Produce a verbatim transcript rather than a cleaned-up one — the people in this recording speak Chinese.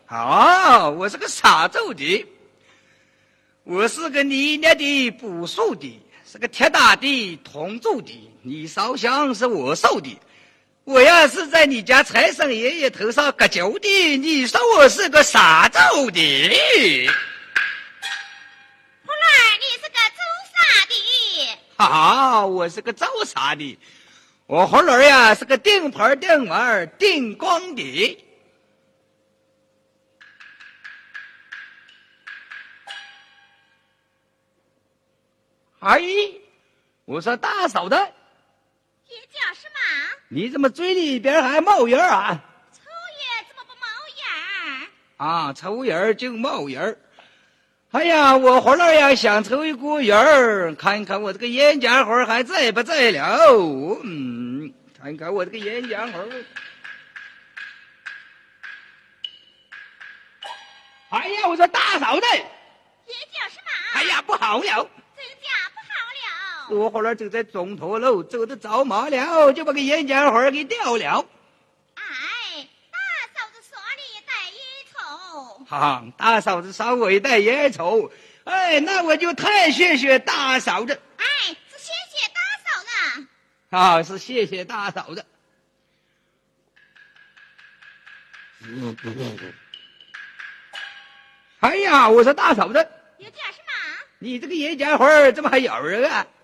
好，我是个傻揍的，我是个你家的不熟的，是个铁打的铜铸的，你烧香是我受的。我要是在你家财神爷爷头上割酒的，你说我是个傻揍的。 后来你是个走傻的。 好，我是个走傻的，我后来呀是个顶牌顶碗顶光的。哎，我说大嫂子， 也叫什么？ 你怎么嘴里边还冒烟啊？ 抽烟怎么不冒烟？ 啊，抽烟就冒烟。哎呀，我后来呀想抽一股烟，看看我这个烟家伙还在不在了。嗯，看看我这个烟家伙。哎呀，我说大嫂子， 也叫什么？ 哎呀，不好了！ 真假不好了。 我后来就在中头楼走的着马了，就把个烟家伙给掉了。 哎，大嫂子说你带烟抽。 哈，大嫂子捎我一袋烟抽，哎，那我就太谢谢大嫂子。 哎，是谢谢大嫂子。 啊，是谢谢大嫂子。哎呀，我说大嫂子， 又叫什么？ 你这个烟家伙怎么还咬人啊？